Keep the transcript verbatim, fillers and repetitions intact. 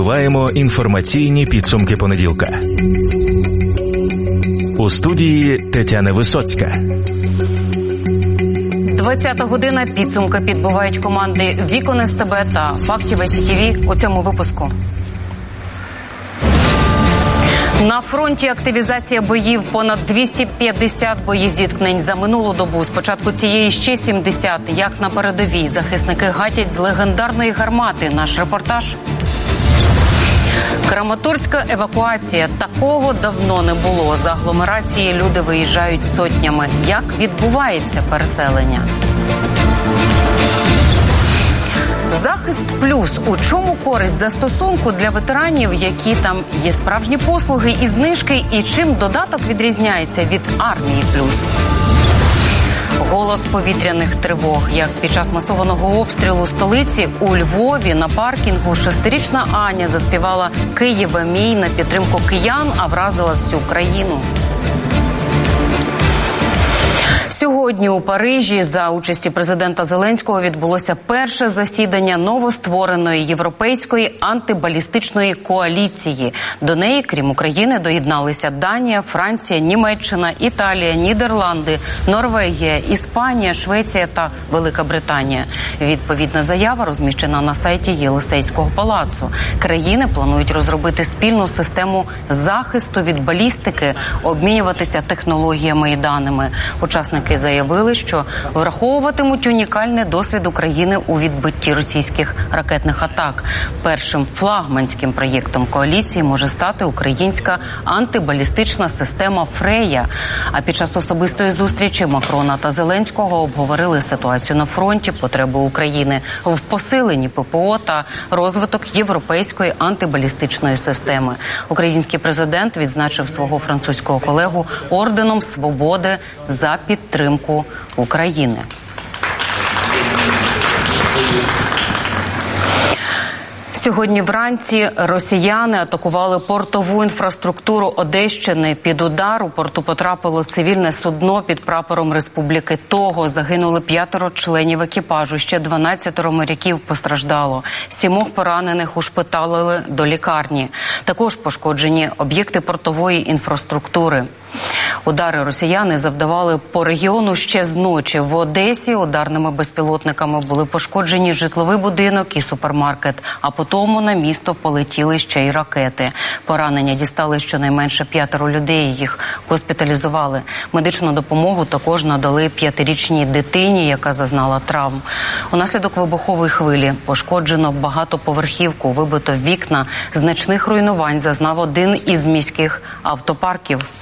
підбиваємо інформаційні підсумки понеділка. У студії Тетяна Висоцька. двадцята година. Підсумки підбивають команди Вікон СТБ та Фактів ай сі ті ві у цьому випуску. На фронті активізація боїв. Понад двісті п'ятдесят боєзіткнень за минулу добу. З початку цієї ще сімдесят. Як на передовій захисники гатять з легендарної гармати. Наш репортаж. Краматорська евакуація. Такого давно не було. З агломерації люди виїжджають сотнями. Як відбувається переселення? Захист плюс. У чому користь застосунку для ветеранів, які там є справжні послуги і знижки, і чим додаток відрізняється від армії плюс? Голос повітряних тривог. Як під час масованого обстрілу столиці у Львові на паркінгу шестирічна Аня заспівала «Києве мій» на підтримку киян, а вразила всю країну. Сьогодні у Парижі за участі президента Зеленського відбулося перше засідання новоствореної європейської антибалістичної коаліції. До неї, крім України, доєдналися Данія, Франція, Німеччина, Італія, Нідерланди, Норвегія, Іспанія, Швеція та Велика Британія. Відповідна заява розміщена на сайті Єлисейського палацу. Країни планують розробити спільну систему захисту від балістики, обмінюватися технологіями і даними. Учасники заявили, що враховуватимуть унікальний досвід України у відбитті російських ракетних атак. Першим флагманським проєктом коаліції може стати українська антибалістична система «Фрея». А під час особистої зустрічі Макрона та Зеленського обговорили ситуацію на фронті, потреби України в посиленні ППО та розвиток європейської антибалістичної системи. Український президент відзначив свого французького колегу орденом Свободи за підтримку України. Сьогодні вранці росіяни атакували портову інфраструктуру Одещини. Під удар у порту потрапило цивільне судно під прапором Республіки Того. Загинули п'ятеро членів екіпажу, ще дванадцятеро моряків постраждало. Сімох поранених ушпиталили до лікарні. Також пошкоджені об'єкти портової інфраструктури. Удари росіяни завдавали по регіону ще з ночі. В Одесі ударними безпілотниками були пошкоджені житловий будинок і супермаркет, а потім на місто полетіли ще й ракети. Поранення дістали щонайменше п'ятеро людей, їх госпіталізували. Медичну допомогу також надали п'ятирічній дитині, яка зазнала травм. Унаслідок вибухової хвилі пошкоджено багатоповерхівку, вибито вікна, значних руйнувань зазнав один із міських автопарків.